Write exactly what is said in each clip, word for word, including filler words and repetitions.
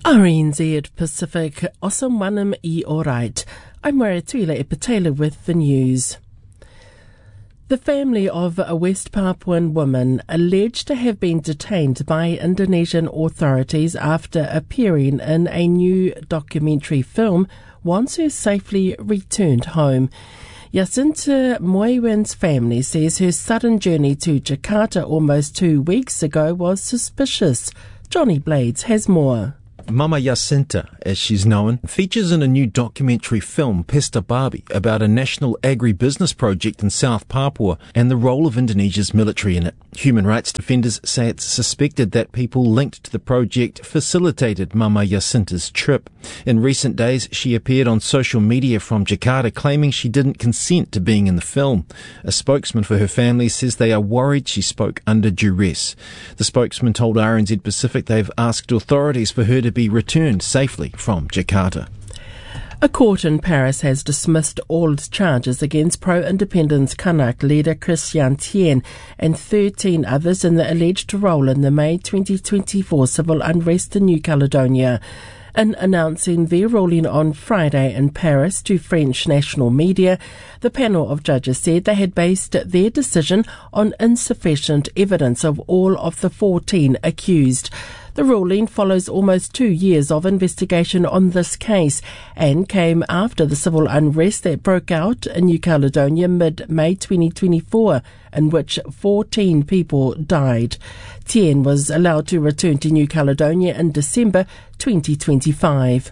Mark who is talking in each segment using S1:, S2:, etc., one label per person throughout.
S1: R N Z Pacific, Osamanam I Alright. I'm Maratula Epitela with the news. The family of a West Papuan woman alleged to have been detained by Indonesian authorities after appearing in a new documentary film wants her safely returned home. Jacinta Moiwen's family says her sudden journey to Jakarta almost two weeks ago was suspicious. Johnny Blades has more.
S2: Mama Jacinta, as she's known, features in a new documentary film, Pesta Babi, about a national agri-business project in South Papua and the role of Indonesia's military in it. Human rights defenders say it's suspected that people linked to the project facilitated Mama Jacinta's trip. In recent days, she appeared on social media from Jakarta claiming she didn't consent to being in the film. A spokesman for her family says they are worried she spoke under duress. The spokesman told R N Z Pacific they've asked authorities for her to be returned safely from Jakarta.
S1: A court in Paris has dismissed all charges against pro-independence Kanak leader Christian Tien and thirteen others in the alleged role in the May twenty twenty-four civil unrest in New Caledonia. In announcing their ruling on Friday in Paris to French national media, the panel of judges said they had based their decision on insufficient evidence of all of the fourteen accused. The ruling follows almost two years of investigation on this case and came after the civil unrest that broke out in New Caledonia mid-May twenty twenty-four, in which fourteen people died. Tien was allowed to return to New Caledonia in December twenty twenty-five.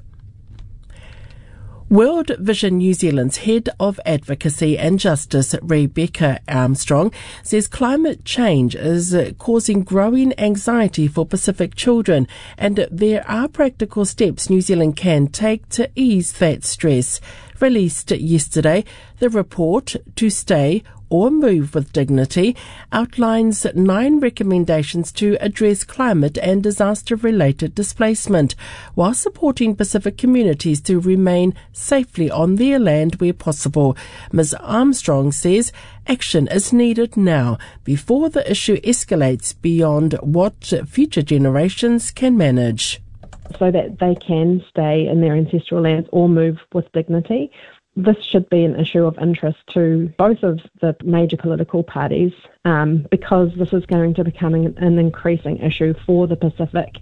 S1: World Vision New Zealand's Head of Advocacy and Justice, Rebecca Armstrong, says climate change is causing growing anxiety for Pacific children and there are practical steps New Zealand can take to ease that stress. Released yesterday, the report, To Stay or Move with Dignity, outlines nine recommendations to address climate and disaster-related displacement, while supporting Pacific communities to remain safely on their land where possible. Miz Armstrong says action is needed now, before the issue escalates beyond what future generations can manage.
S3: So that they can stay in their ancestral lands or move with dignity. This should be an issue of interest to both of the major political parties um, because this is going to become an increasing issue for the Pacific.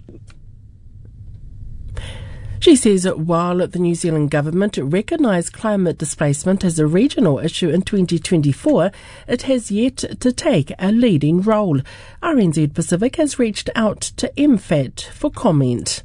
S1: She says while the New Zealand government recognised climate displacement as a regional issue in twenty twenty-four, it has yet to take a leading role. R N Z Pacific has reached out to M F A T for comment.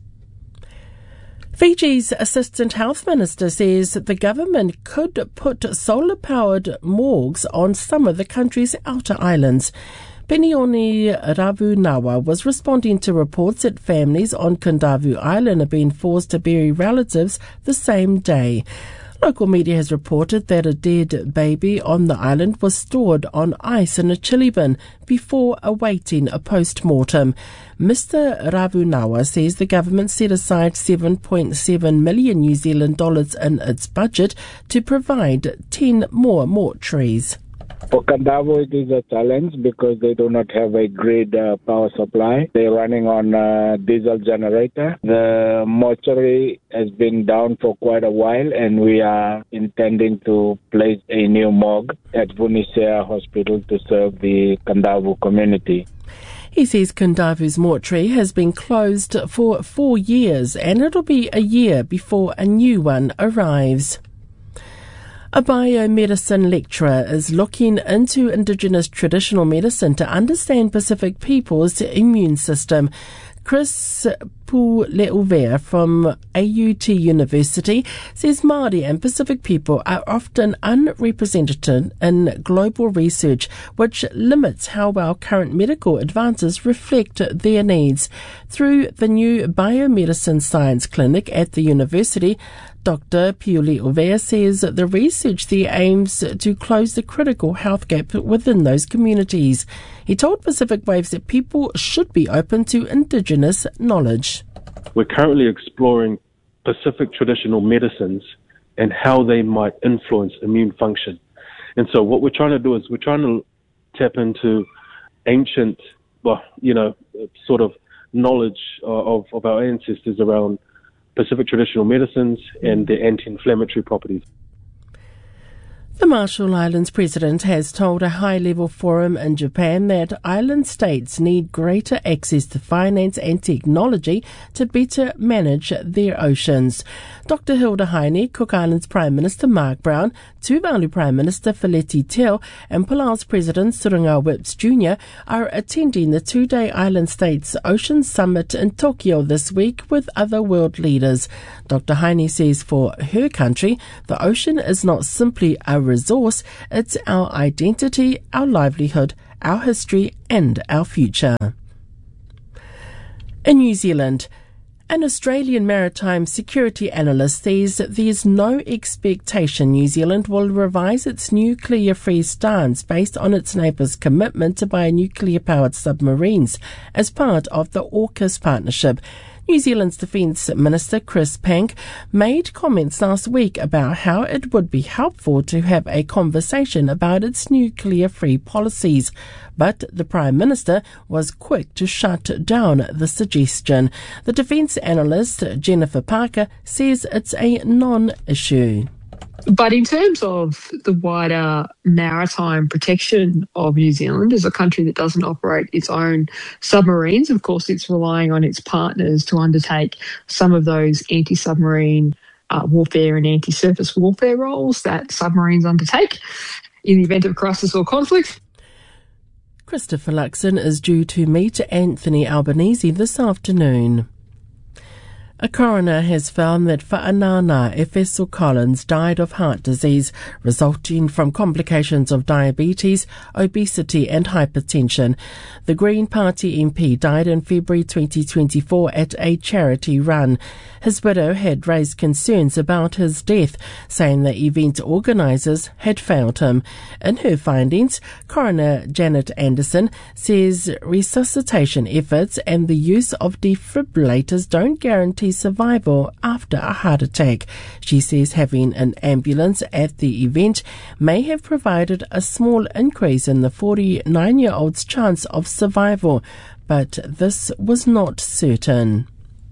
S1: Fiji's Assistant Health Minister says the government could put solar-powered morgues on some of the country's outer islands. Penioni Ravunawa was responding to reports that families on Kondavu Island are being forced to bury relatives the same day. Local media has reported that a dead baby on the island was stored on ice in a chili bin before awaiting a post-mortem. Mister Ravunawa says the government set aside seven point seven million New Zealand dollars in its budget to provide ten more mortuaries.
S4: For Kondavu, it is a challenge because they do not have a grid uh, power supply. They're running on a diesel generator. The mortuary has been down for quite a while, and we are intending to place a new morgue at Vunisea Hospital to serve the Kondavu community.
S1: He says Kondavu's mortuary has been closed for four years, and it'll be a year before a new one arrives. A biomedicine lecturer is looking into Indigenous traditional medicine to understand Pacific people's immune system. Chris Puleuvere from A U T University says Māori and Pacific people are often unrepresented in global research, which limits how well current medical advances reflect their needs. Through the new Biomedicine Science Clinic at the university, Doctor Puleuvere says the research there aims to close the critical health gap within those communities. He told Pacific Waves that people should be open to Indigenous knowledge.
S5: We're currently exploring Pacific traditional medicines and how they might influence immune function. And so what we're trying to do is we're trying to tap into ancient, well, you know, sort of knowledge of, of our ancestors around Pacific traditional medicines and their anti-inflammatory properties.
S1: The Marshall Islands president has told a high-level forum in Japan that island states need greater access to finance and technology to better manage their oceans. Doctor Hilda Heine, Cook Islands Prime Minister Mark Brown, Tuvalu Prime Minister Feleti Teo and Palau's President Surunga Whips Junior are attending the two-day Island States Ocean Summit in Tokyo this week with other world leaders. Doctor Heine says for her country, the ocean is not simply a resource, it's our identity, our livelihood, our history and our future. In New Zealand, an Australian maritime security analyst says there's no expectation New Zealand will revise its nuclear-free stance based on its neighbours' commitment to buy nuclear-powered submarines as part of the AUKUS partnership. New Zealand's Defence Minister Chris Pank made comments last week about how it would be helpful to have a conversation about its nuclear-free policies, but the Prime Minister was quick to shut down the suggestion. The defence analyst Jennifer Parker says it's a non-issue.
S6: But in terms of the wider maritime protection of New Zealand as a country that doesn't operate its own submarines, of course it's relying on its partners to undertake some of those anti-submarine uh, warfare and anti-surface warfare roles that submarines undertake in the event of crisis or conflict.
S1: Christopher Luxon is due to meet Anthony Albanese this afternoon. A coroner has found that Fa'anana Efeso Collins died of heart disease resulting from complications of diabetes, obesity and hypertension. The Green Party M P died in February twenty twenty-four at a charity run. His widow had raised concerns about his death, saying the event organisers had failed him. In her findings, Coroner Janet Anderson says resuscitation efforts and the use of defibrillators don't guarantee survival after a heart attack. She says having an ambulance at the event may have provided a small increase in the forty-nine-year-old's chance of survival, but this was not certain.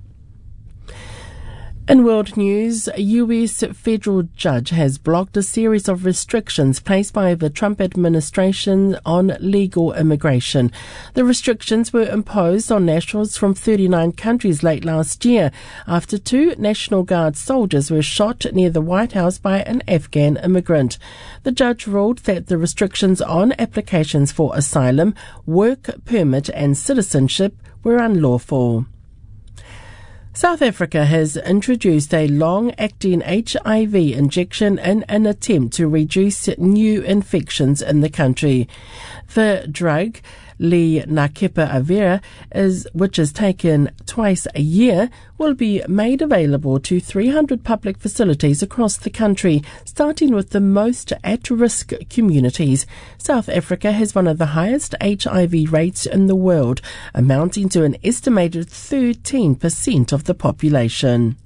S1: In world news, a U S federal judge has blocked a series of restrictions placed by the Trump administration on legal immigration. The restrictions were imposed on nationals from thirty-nine countries late last year after two National Guard soldiers were shot near the White House by an Afghan immigrant. The judge ruled that the restrictions on applications for asylum, work permit and citizenship were unlawful. South Africa has introduced a long-acting H I V injection in an attempt to reduce new infections in the country. The drug, Lenacapavir, is, which is taken twice a year, will be made available to three hundred public facilities across the country, starting with the most at-risk communities. South Africa has one of the highest H I V rates in the world, amounting to an estimated thirteen percent of the population.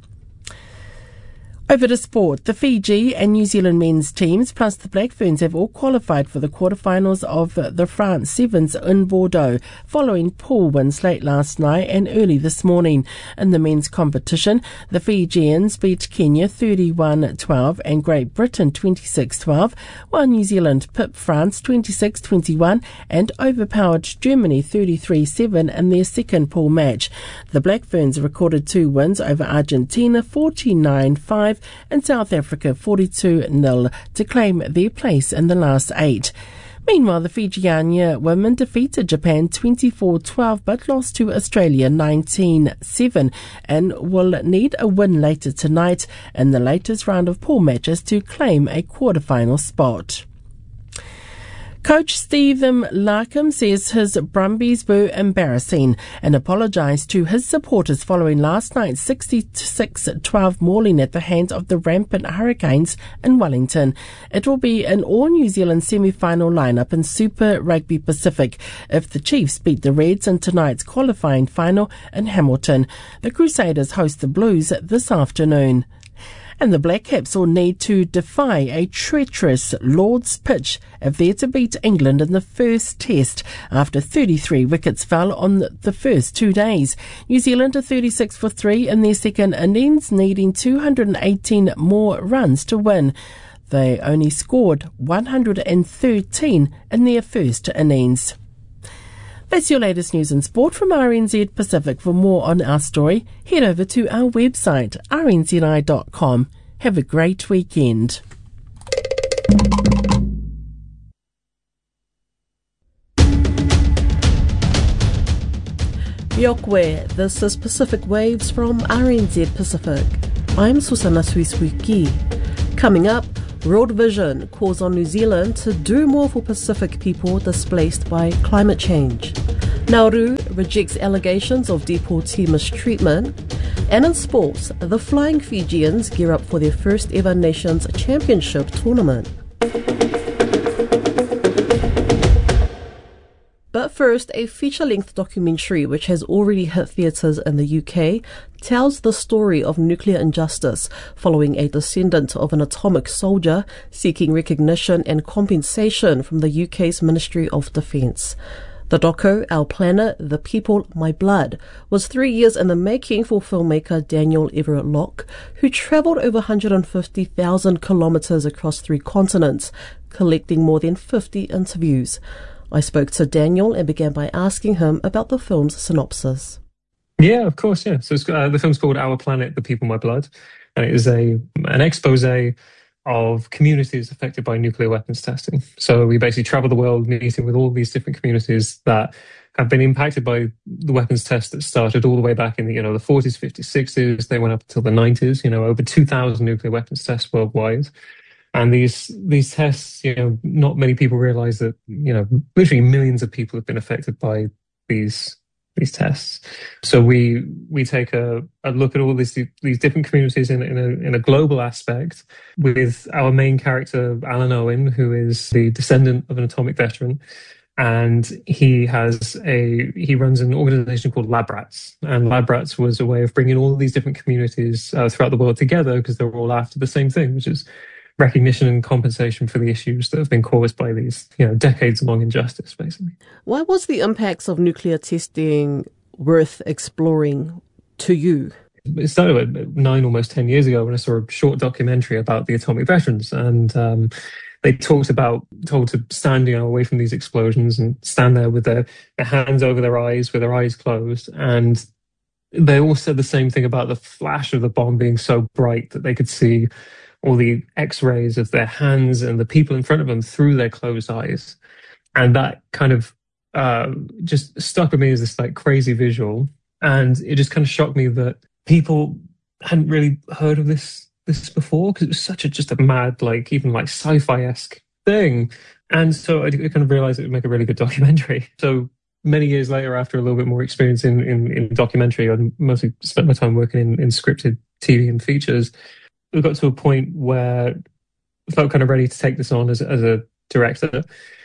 S1: Over to sport. The Fiji and New Zealand men's teams plus the Black Ferns have all qualified for the quarterfinals of the France Sevens in Bordeaux following pool wins late last night and early this morning. In the men's competition, the Fijians beat Kenya thirty-one twelve and Great Britain twenty-six twelve, while New Zealand pipped France twenty-six twenty-one and overpowered Germany thirty-three seven in their second pool match. The Black Ferns recorded two wins over Argentina forty-nine five and South Africa forty-two nil to claim their place in the last eight. Meanwhile, the Fijiana women defeated Japan twenty-four twelve but lost to Australia nineteen seven and will need a win later tonight in the latest round of pool matches to claim a quarterfinal spot. Coach Stephen Larkham says his Brumbies were embarrassing and apologised to his supporters following last night's sixty-six twelve mauling at the hands of the rampant Hurricanes in Wellington. It will be an all-New Zealand semi-final lineup in Super Rugby Pacific if the Chiefs beat the Reds in tonight's qualifying final in Hamilton. The Crusaders host the Blues this afternoon. And the Black Caps will need to defy a treacherous Lord's pitch if they're to beat England in the first test after thirty-three wickets fell on the first two days. New Zealand are thirty-six for three in their second innings, needing two hundred eighteen more runs to win. They only scored one hundred thirteen in their first innings. That's your latest news and sport from R N Z Pacific. For more on our story, head over to our website, r n z i dot com. Have a great weekend.
S7: Yokwe, this is Pacific Waves from R N Z Pacific. I'm Susana Suisuiki. Coming up, World Vision calls on New Zealand to do more for Pacific people displaced by climate change. Nauru rejects allegations of deportee mistreatment. And in sports, the Flying Fijians gear up for their first ever Nations Championship tournament. But first, a feature-length documentary which has already hit theatres in the U K tells the story of nuclear injustice following a descendant of an atomic soldier seeking recognition and compensation from the U K's Ministry of Defence. The doco, Our Planet, The People, My Blood, was three years in the making for filmmaker Daniel Everett Locke, who travelled over one hundred fifty thousand kilometres across three continents, collecting more than fifty interviews. I spoke to Daniel and began by asking him about the film's synopsis.
S8: Yeah, of course, yeah. So it's, uh, the film's called Our Planet, The People, My Blood, and it is a an expose of communities affected by nuclear weapons testing. So we basically travel the world meeting with all these different communities that have been impacted by the weapons test that started all the way back in the, you know, the forties, fifties, sixties. They went up until the nineties, you know, over two thousand nuclear weapons tests worldwide. And these these tests, you know, not many people realize that, you know, literally millions of people have been affected by these these tests. So we we take a, a look at all these these different communities in, in a in a global aspect, with our main character Alan Owen, who is the descendant of an atomic veteran, and he has a he runs an organization called LabRats, and LabRats was a way of bringing all these different communities uh, throughout the world together because they're all after the same thing, which is recognition and compensation for the issues that have been caused by these, you know, decades-long injustice, basically.
S7: Why was the impacts of nuclear testing worth exploring to you?
S8: It started about nine, almost ten years ago when I saw a short documentary about the atomic veterans, and um, they talked about, told to stand, you know, away from these explosions and stand there with their, their hands over their eyes, with their eyes closed, and they all said the same thing about the flash of the bomb being so bright that they could see all the x-rays of their hands and the people in front of them through their closed eyes. And that kind of uh, just stuck with me as this like crazy visual. And it just kind of shocked me that people hadn't really heard of this this before, because it was such a just a mad, like even like sci-fi-esque thing. And so I kind of realized it would make a really good documentary. So many years later, after a little bit more experience in, in, in documentary, I mostly spent my time working in, in scripted T V and features. We got to a point where I felt kind of ready to take this on as, as a director.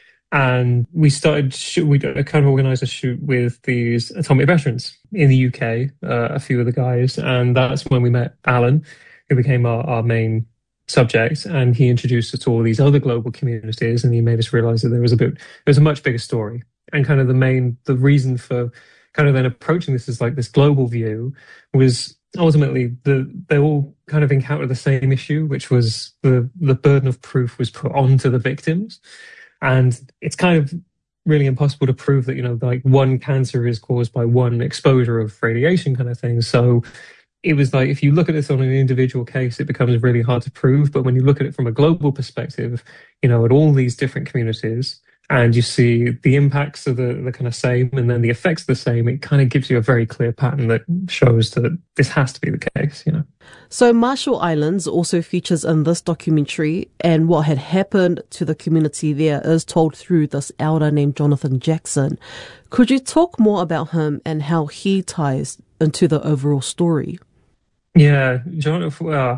S8: And we started, shoot, we kind of organised a shoot with these atomic veterans in the U K, uh, a few of the guys. And that's when we met Alan, who became our, our main subject. And he introduced us to all these other global communities. And he made us realise that there was a bit, there was a much bigger story. And kind of the main, the reason for kind of then approaching this as like this global view was ultimately the, they all kind of encountered the same issue, which was the, the burden of proof was put onto the victims. And it's kind of really impossible to prove that, you know, like one cancer is caused by one exposure of radiation kind of thing. So it was like, if you look at this on an individual case, it becomes really hard to prove. But when you look at it from a global perspective, you know, at all these different communities, and you see the impacts are the, the kind of same, and then the effects are the same, it kind of gives you a very clear pattern that shows that this has to be the case, you know.
S7: So Marshall Islands also features in this documentary, and what had happened to the community there is told through this elder named Jonathan Jackson. Could you talk more about him and how he ties into the overall story?
S8: Yeah, Jonathan, uh,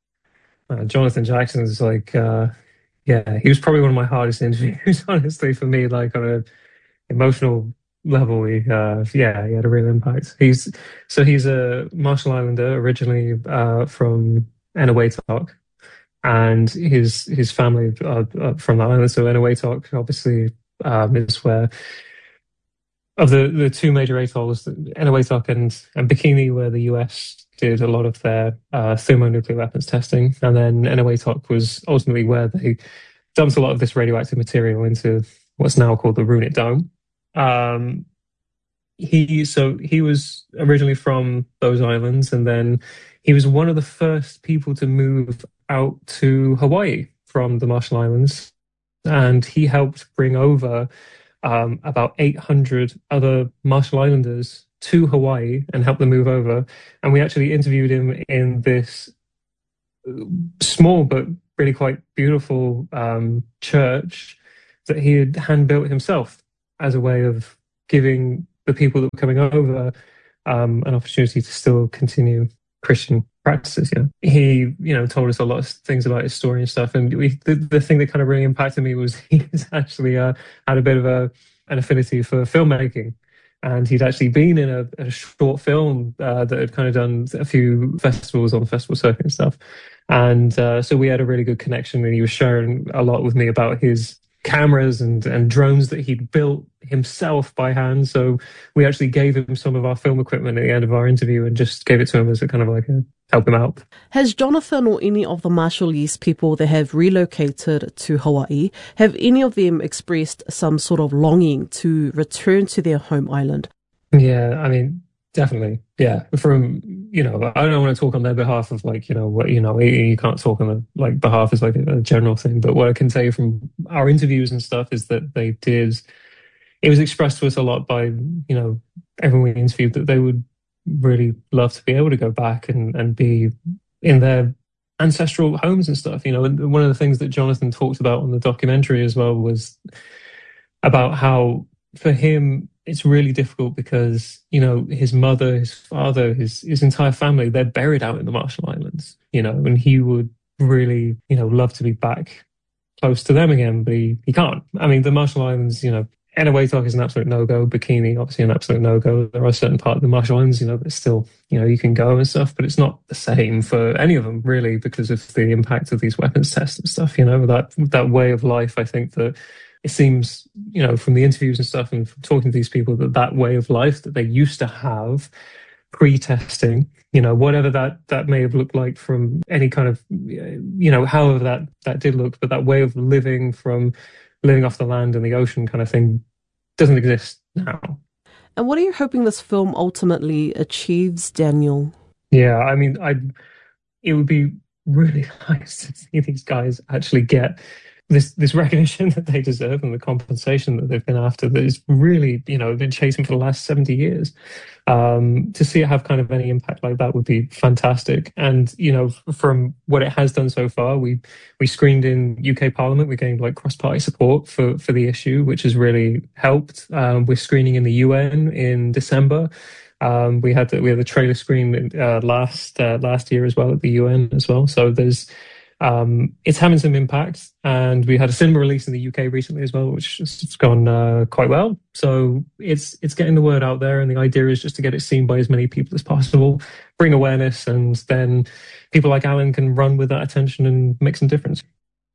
S8: uh, Jonathan Jackson is like... Uh, Yeah, he was probably one of my hardest interviews, honestly, for me, like on an emotional level. He, uh, yeah, he had a real impact. He's so he's a Marshall Islander, originally uh, from Eniwetok, and his his family are, are from the island. So Eniwetok obviously um, is where, of the, the two major atolls, Eniwetok and, and Bikini, where the U S did a lot of their uh, thermonuclear weapons testing. And then Eniwetok was ultimately where they dumped a lot of this radioactive material into what's now called the Runit Dome. Um, he so he was originally from those islands, and then he was one of the first people to move out to Hawaii from the Marshall Islands, and he helped bring over um, about eight hundred other Marshall Islanders to Hawaii and help them move over. And we actually interviewed him in this small but really quite beautiful um, church that he had hand built himself as a way of giving the people that were coming over um, an opportunity to still continue Christian practices. You know, he, you know, told us a lot of things about his story and stuff. And we, the, the thing that kind of really impacted me was he's actually uh, had a bit of a an affinity for filmmaking, and he'd actually been in a, a short film uh, that had kind of done a few festivals on the festival circuit and stuff. And uh, so we had a really good connection, and he was sharing a lot with me about his cameras and, and drones that he'd built himself by hand. So we actually gave him some of our film equipment at the end of our interview and just gave it to him as a kind of like a help him out. Has Jonathan or any of the Marshallese people that have relocated to Hawaii, have any of them expressed some sort of longing to return to their home island? Yeah, I mean, definitely. Yeah. From, you know, I don't want to talk on their behalf of like, you know, what, you know, you can't talk on the like behalf is like a general thing. But what I can tell you from our interviews and stuff is that they did, it was expressed to us a lot by, you know, everyone we interviewed that they would really love to be able to go back and, and be in their ancestral homes and stuff, you know. And one of the things that Jonathan talked about on the documentary as well was about how for him, it's really difficult because, you know, his mother, his father, his his entire family, they're buried out in the Marshall Islands, you know, and he would really, you know, love to be back close to them again, but he, he can't. I mean, the Marshall Islands, you know, Eniwetok is an absolute no-go. Bikini, obviously an absolute no-go. There are certain parts of the Marshall Islands, you know, that still, you know, you can go and stuff, but it's not the same for any of them, really, because of the impact of these weapons tests and stuff, you know, that that way of life. I think that it seems, you know, from the interviews and stuff and from talking to these people, that that way of life that they used to have pre-testing, you know, whatever that, that may have looked like from any kind of, you know, however that, that did look, but that way of living from living off the land and the ocean kind of thing doesn't exist now. And what are you hoping this film ultimately achieves, Daniel? Yeah, I mean, I it would be really nice to see these guys actually get this this recognition that they deserve and the compensation that they've been after that is really, you know, been chasing for the last seventy years. Um, to see it have kind of any impact like that would be fantastic. And, you know, from what it has done so far, we we screened in U K Parliament. We gained like cross-party support for, for the issue, which has really helped. Um, we're screening in the U N in December. Um, we had the, we had the trailer screen uh, last uh, last year as well at the U N as well. So there's Um, it's having some impact, and we had a cinema release in the U K recently as well, which has gone uh, quite well. So it's it's getting the word out there, and the idea is just to get it seen by as many people as possible, bring awareness, and then people like Alan can run with that attention and make some difference.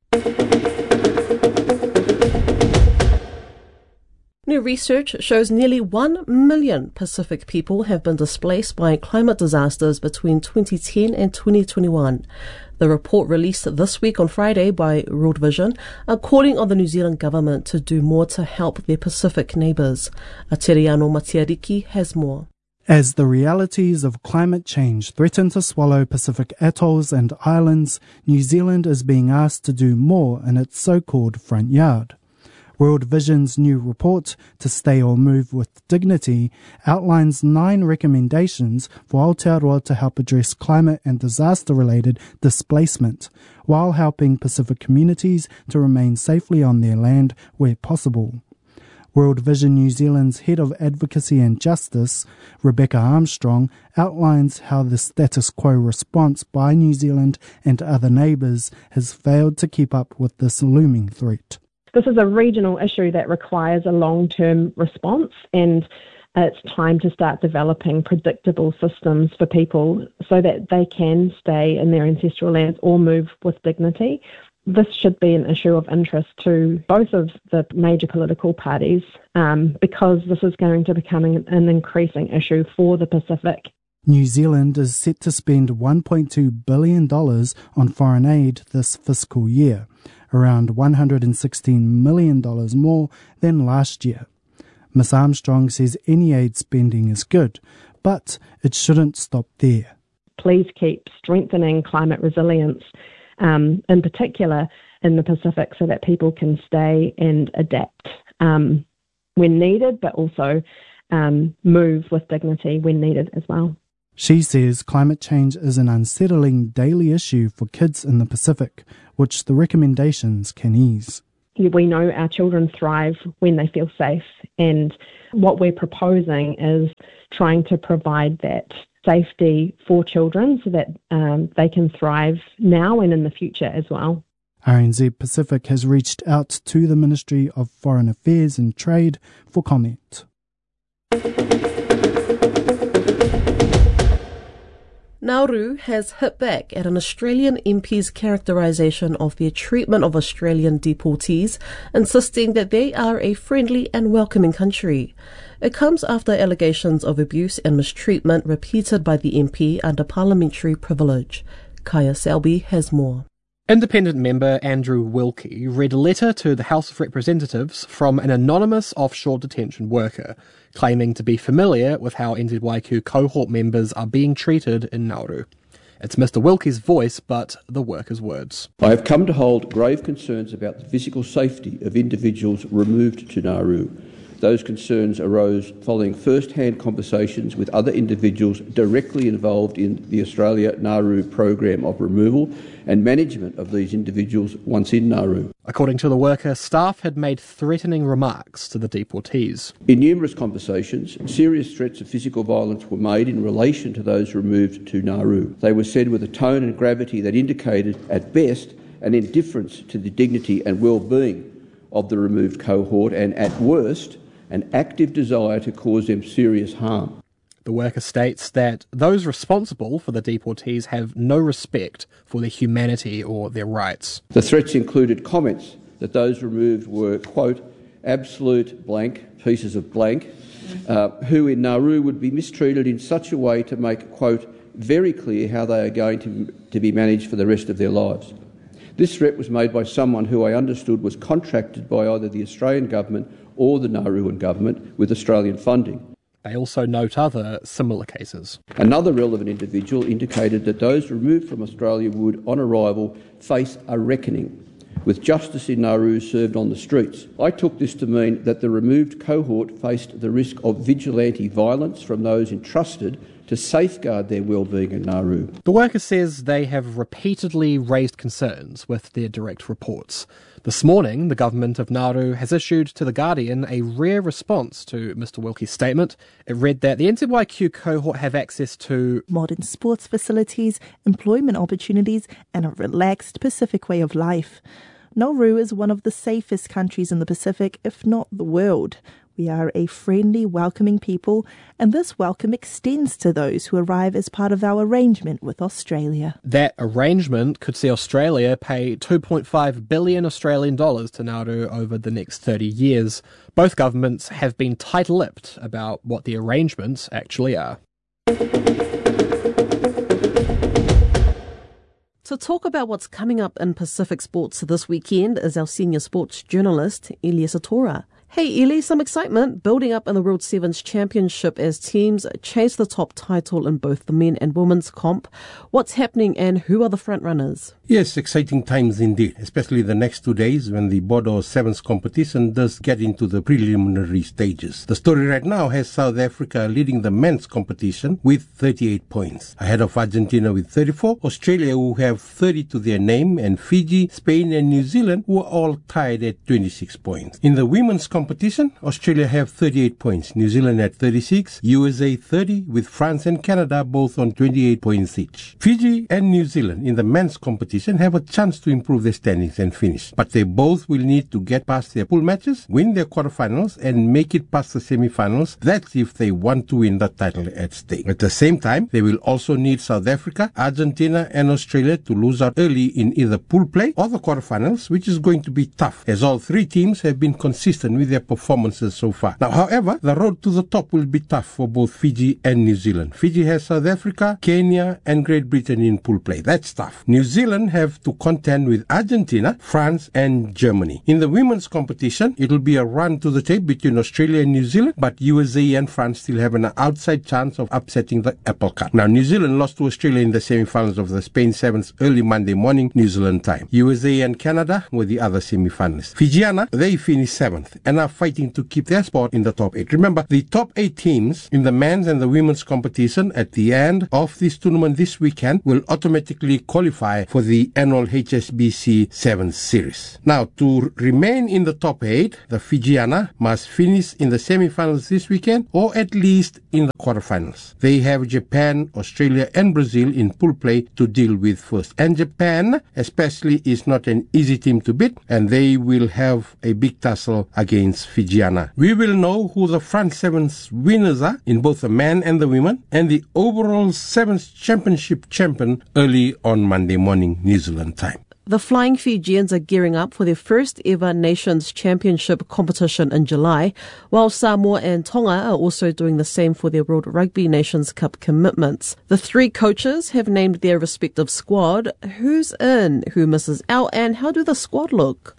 S7: New research shows nearly one million Pacific people have been displaced by climate disasters between twenty ten and twenty twenty-one. The report released this week on Friday by World Vision are calling on the New Zealand government to do more to help their Pacific neighbours. Ateriano Matiariki has more.
S9: As the realities of climate change threaten to swallow Pacific atolls and islands, New Zealand is being asked to do more in its so-called front yard. World Vision's new report, To Stay or Move with Dignity, outlines nine recommendations for Aotearoa to help address climate and disaster-related displacement, while helping Pacific communities to remain safely on their land where possible. World Vision New Zealand's Head of Advocacy and Justice, Rebecca Armstrong, outlines how the status quo response by New Zealand and other neighbours has failed to keep up with this looming threat.
S3: This is a regional issue that requires a long-term response, and it's time to start developing predictable systems for people so that they can stay in their ancestral lands or move with dignity. This should be an issue of interest to both of the major political parties um, because this is going to become an increasing issue for the Pacific.
S9: New Zealand is set to spend one point two billion dollars on foreign aid this fiscal year, around one hundred sixteen million dollars more than last year. Miz Armstrong says any aid spending is good, but it shouldn't stop there.
S3: Please keep strengthening climate resilience, um, in particular in the Pacific, so that people can stay and adapt um, when needed, but also um, move with dignity when needed as well.
S9: She says climate change is an unsettling daily issue for kids in the Pacific, which the recommendations can ease.
S3: We know our children thrive when they feel safe, and what we're proposing is trying to provide that safety for children so that um, they can thrive now and in the future as well.
S9: R N Z Pacific has reached out to the Ministry of Foreign Affairs and Trade for comment.
S7: Nauru has hit back at an Australian M P's characterisation of their treatment of Australian deportees, insisting that they are a friendly and welcoming country. It comes after allegations of abuse and mistreatment repeated by the M P under parliamentary privilege. Kaya Selby has more.
S10: Independent member Andrew Wilkie read a letter to the House of Representatives from an anonymous offshore detention worker, claiming to be familiar with how N Z Y Q cohort members are being treated in Nauru. It's Mister Wilkie's voice, but the worker's words.
S11: I have come to hold grave concerns about the physical safety of individuals removed to Nauru. Those concerns arose following first-hand conversations with other individuals directly involved in the Australia-Nauru program of removal and management of these individuals once in Nauru.
S10: According to the worker, staff had made threatening remarks to the deportees.
S11: In numerous conversations, serious threats of physical violence were made in relation to those removed to Nauru. They were said with a tone and gravity that indicated, at best, an indifference to the dignity and well-being of the removed cohort and, at worst, an active desire to cause them serious harm.
S10: The worker states that those responsible for the deportees have no respect for their humanity or their rights.
S11: The threats included comments that those removed were, quote, absolute blank pieces of blank, uh, who in Nauru would be mistreated in such a way to make, quote, very clear how they are going to, to be managed for the rest of their lives. This threat was made by someone who I understood was contracted by either the Australian government or the Nauruan government with Australian funding.
S10: They also note other similar cases.
S11: Another relevant individual indicated that those removed from Australia would, on arrival, face a reckoning, with justice in Nauru served on the streets. I took this to mean that the removed cohort faced the risk of vigilante violence from those entrusted to safeguard their well-being in Nauru.
S10: The worker says they have repeatedly raised concerns with their direct reports. This morning, the government of Nauru has issued to The Guardian a rare response to Mister Wilkie's statement. It read that the N Z Y Q cohort have access to
S12: modern sports facilities, employment opportunities, and a relaxed Pacific way of life. Nauru is one of the safest countries in the Pacific, if not the world. We are a friendly, welcoming people, and this welcome extends to those who arrive as part of our arrangement with Australia.
S10: That arrangement could see Australia pay two point five billion Australian dollars to Nauru over the next thirty years. Both governments have been tight-lipped about what the arrangements actually are.
S7: To talk about what's coming up in Pacific sports this weekend is our senior sports journalist, Elias Atora. Hey Eli, some excitement building up in the World Sevens Championship as teams chase the top title in both the men and women's comp. What's happening and who are the front runners?
S13: Yes, exciting times indeed, especially the next two days when the Bordeaux Sevens competition does get into the preliminary stages. The story right now has South Africa leading the men's competition with thirty-eight points, ahead of Argentina with thirty-four, Australia who have thirty to their name, and Fiji, Spain and New Zealand who are all tied at twenty-six points. In the women's competition, competition, Australia have thirty-eight points, New Zealand at thirty-six, U S A thirty, with France and Canada both on twenty-eight points each. Fiji and New Zealand in the men's competition have a chance to improve their standings and finish, but they both will need to get past their pool matches, win their quarterfinals, and make it past the semi-finals. That's if they want to win the title at stake. At the same time, they will also need South Africa, Argentina, and Australia to lose out early in either pool play or the quarterfinals, which is going to be tough, as all three teams have been consistent with their performances so far. Now, however, the road to the top will be tough for both Fiji and New Zealand. Fiji has South Africa, Kenya, and Great Britain in pool play. That's tough. New Zealand have to contend with Argentina, France, and Germany. In the women's competition, it'll be a run to the tape between Australia and New Zealand, but U S A and France still have an outside chance of upsetting the apple cart. Now, New Zealand lost to Australia in the semi-finals of the Spain Sevens early Monday morning, New Zealand time. U S A and Canada were the other semi-finalists. Fijiana, they finished seventh and are fighting to keep their spot in the top eight. Remember, the top eight teams in the men's and the women's competition at the end of this tournament this weekend will automatically qualify for the annual H S B C Sevens series. Now, to remain in the top eight, the Fijiana must finish in the semi-finals this weekend or at least in the quarterfinals. They have Japan, Australia, and Brazil in pool play to deal with first. And Japan, especially, is not an easy team to beat, and they will have a big tussle against Fijiana. We will know who the front sevens winners are in both the men and the women, and the overall sevens championship champion early on Monday morning, New Zealand time.
S7: The Flying Fijians are gearing up for their first ever Nations Championship competition in July, while Samoa and Tonga are also doing the same for their World Rugby Nations Cup commitments. The three coaches have named their respective squad. Who's in, who misses out, and how do the squad look?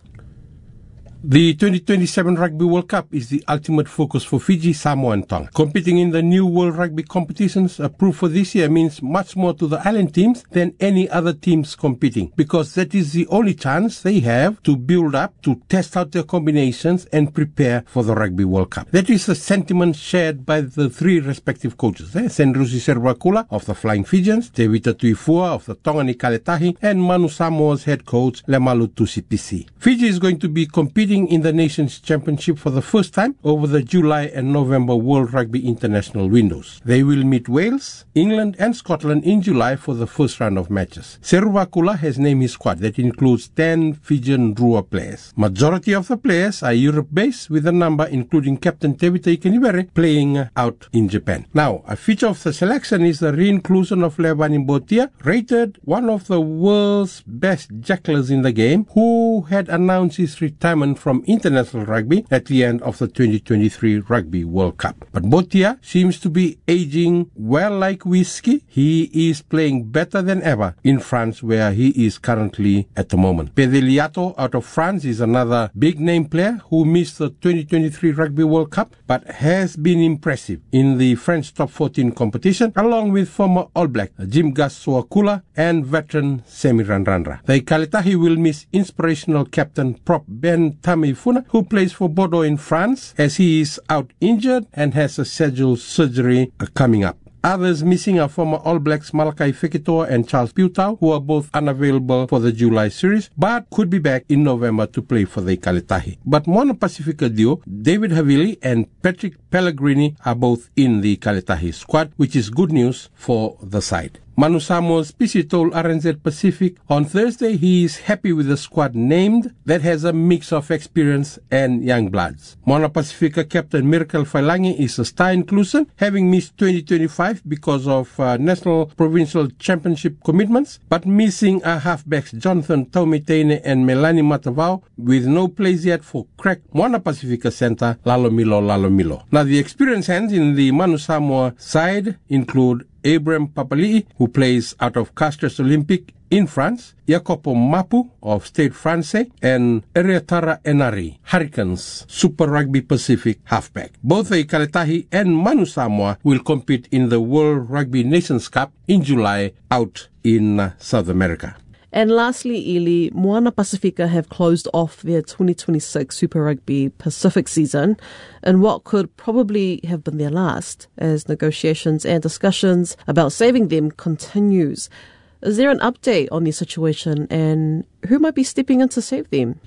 S13: The twenty twenty-seven Rugby World Cup is the ultimate focus for Fiji, Samoa and Tonga. Competing in the new World Rugby competitions approved for this year means much more to the island teams than any other teams competing, because that is the only chance they have to build up, to test out their combinations and prepare for the Rugby World Cup. That is the sentiment shared by the three respective coaches, eh? Sendrusi Seruvakula of the Flying Fijians, Tevita Tuifua of the Tongani Kaletahi, and Manu Samoa's head coach Lemalu Tusipisi. Fiji is going to be competing in the Nations Championship for the first time over the July and November World Rugby International windows. They will meet Wales, England and Scotland in July for the first round of matches. Seruvakula has named his squad that includes ten Fijian Drua players. Majority of the players are Europe-based, with a number including Captain Tevita Ikeniwere playing out in Japan. Now, a feature of the selection is the re-inclusion of Levani Botia, rated one of the world's best jacklers in the game, who had announced his retirement from international rugby at the end of the twenty twenty-three Rugby World Cup. But Botia seems to be aging well like whiskey. He is playing better than ever in France, where he is currently at the moment. Pedeliato out of France is another big name player who missed the twenty twenty-three Rugby World Cup but has been impressive in the French top fourteen competition, along with former All Black Jim Gas Soakula and veteran Semi Randrandra. The Kaletahi will miss inspirational captain prop Ben Tamifuna, who plays for Bordeaux in France, as he is out injured and has a scheduled surgery coming up. Others missing are former All Blacks Malakai Fekitoa and Charles Piutau, who are both unavailable for the July series, but could be back in November to play for the Kaletahi. But Moana Pacifica duo, David Havili and Patrick Pellegrini, are both in the Kaletahi squad, which is good news for the side. Manu Samoa's Pisi told R N Z Pacific on Thursday he is happy with the squad named that has a mix of experience and young bloods. Moana Pacifica captain Miracle Failangi is a star inclusion, having missed twenty twenty-five because of uh, national provincial championship commitments, but missing a halfbacks Jonathan Taumitene and Melanie Matavao, with no plays yet for crack Moana Pacifica center Lalomilo Lalomilo. Now, the experienced hands in the Manu Samoa side include Abraham Papali'i, who plays out of Castres Olympic in France, Jacopo Mapu of Stade Francais, and Eriatara Enari, Hurricanes Super Rugby Pacific halfback. Both the Kaletahi and Manu Samoa will compete in the World Rugby Nations Cup in July out in uh, South America.
S7: And lastly, Eli, Moana Pacifica have closed off their twenty twenty-six Super Rugby Pacific season in what could probably have been their last, as negotiations and discussions about saving them continues. Is there an update on the situation, and who might be stepping in to save them?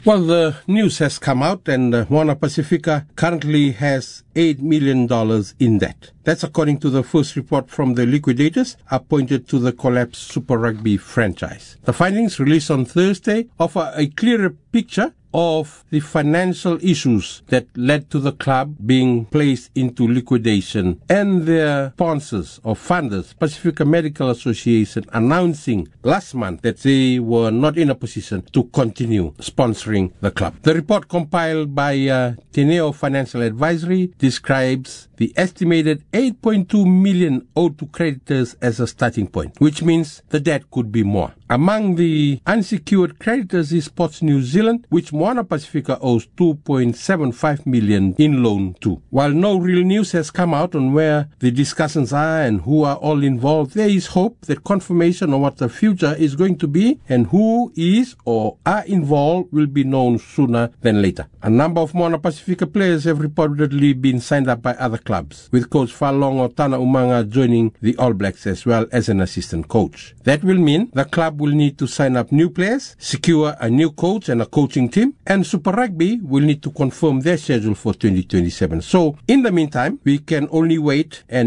S13: Well, the news has come out and uh, Moana Pacifica currently has eight million dollars in debt. That's according to the first report from the liquidators appointed to the collapsed Super Rugby franchise. The findings released on Thursday offer a clearer picture of the financial issues that led to the club being placed into liquidation and their sponsors or funders, Pacifica Medical Association, announcing last month that they were not in a position to continue sponsoring the club. The report compiled by uh, Teneo Financial Advisory describes the estimated eight point two million owed to creditors as a starting point, which means the debt could be more. Among the unsecured creditors is Sports New Zealand, which Moana Pacifica owes two point seven five million in loan to. While no real news has come out on where the discussions are and who are all involved, there is hope that confirmation on what the future is going to be and who is or are involved will be known sooner than later. A number of Moana Pacifica players have reportedly been signed up by other clubs, with coach Falongo Tana Umanga joining the All Blacks as well as an assistant coach. That will mean the club will need to sign up new players, secure a new coach and a coaching team, and Super Rugby will need to confirm their schedule for twenty twenty-seven. So, in the meantime, we can only wait and